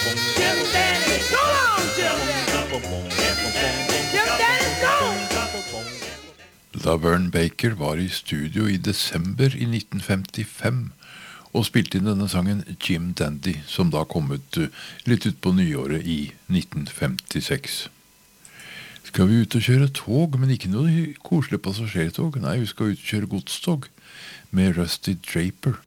Jim Dandy, go on, Jim Dandy. Jim Dandy, go! Laverne Baker var i studio i desember i 1955 og spilte inn denne sangen Jim Dandy, som da kom ut litt ut på nyåret i 1956. Skal vi ut og kjøre tog, men ikke noe koselig passasjertog? Nei, vi skal ut og kjøre godstog med Rusty Draper.